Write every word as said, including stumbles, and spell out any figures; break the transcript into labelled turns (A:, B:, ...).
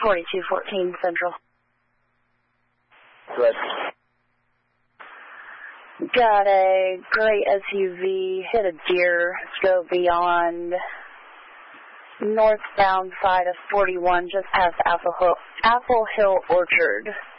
A: forty-two fourteen Central.
B: Good.
A: Got a gray S U V, hit a deer, go beyond northbound side of forty-one, just past Apple Hill, Apple Hill Orchard.